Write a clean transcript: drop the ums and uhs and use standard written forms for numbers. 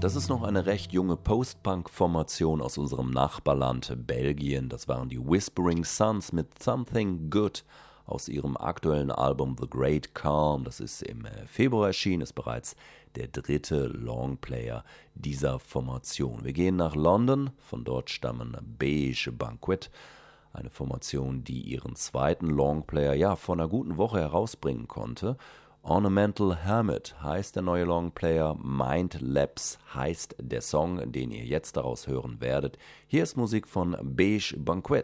Das ist noch eine recht junge Post-Punk-Formation aus unserem Nachbarland Belgien. Das waren die Whispering Suns mit Something Good aus ihrem aktuellen Album The Great Calm. Das ist im Februar erschienen, ist bereits der dritte Longplayer dieser Formation. Wir gehen nach London, von dort stammen Beige Banquet, eine Formation, die ihren zweiten Longplayer vor einer guten Woche herausbringen konnte. Ornamental Hermit heißt der neue Longplayer, Mind Labs heißt der Song, den ihr jetzt daraus hören werdet. Hier ist Musik von Beige Banquet.